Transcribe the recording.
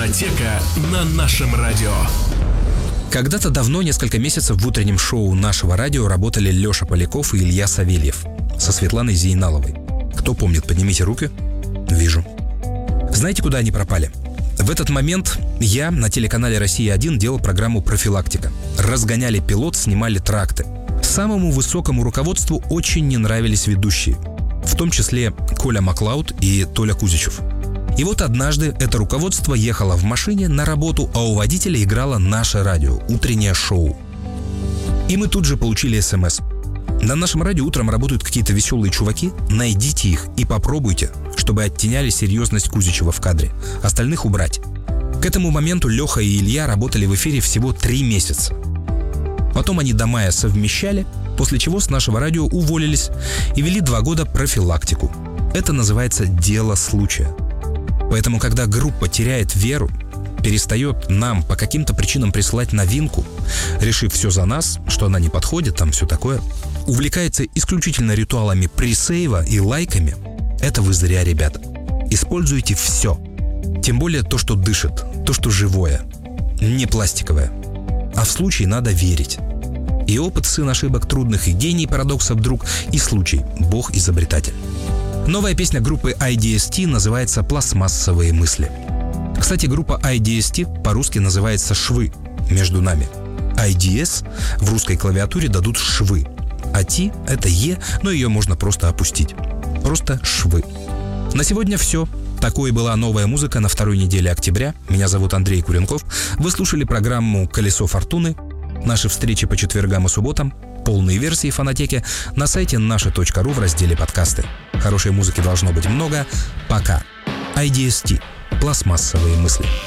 Фонотека на нашем радио. Когда-то давно, несколько месяцев, в утреннем шоу нашего радио работали Леша Поляков и Илья Савельев со Светланой Зейналовой. Кто помнит, поднимите руки. Вижу. Знаете, куда они пропали? В этот момент я на телеканале «Россия-1» делал программу «Профилактика». Разгоняли пилот, снимали тракты. Самому высокому руководству очень не нравились ведущие, в том числе Коля Маклауд и Толя Кузичев. И вот однажды это руководство ехало в машине на работу, а у водителя играло наше радио, утреннее шоу. И мы тут же получили СМС. На нашем радио утром работают какие-то веселые чуваки, найдите их и попробуйте, чтобы оттеняли серьезность Кузичева в кадре. Остальных убрать. К этому моменту Леха и Илья работали в эфире всего 3 месяца. Потом они до мая совмещали, после чего с нашего радио уволились и вели 2 года профилактику. Это называется «дело случая». Поэтому, когда группа теряет веру, перестает нам по каким-то причинам присылать новинку, решив все за нас, что она не подходит, там все такое, увлекается исключительно ритуалами пресейва и лайками, это вы зря, ребята. Используйте все. Тем более то, что дышит, то, что живое, не пластиковое. А в случай надо верить. И опыт — сын ошибок трудных, и гений парадоксов друг, и случай — Бог изобретатель. Новая песня группы IDST называется «Пластмассовые мысли». Кстати, группа IDST по-русски называется «Швы» между нами. IDS в русской клавиатуре дадут «швы», а T — это Е, но ее можно просто опустить. Просто «швы». На сегодня все. Такой была новая музыка на 2-й неделе октября. Меня зовут Андрей Куренков. Вы слушали программу «Колесо фортуны». Наши встречи по четвергам и субботам. Полные версии фонотеки на сайте naша.ru в разделе «Подкасты». Хорошей музыки должно быть много. Пока. IDST. Пластмассовые мысли.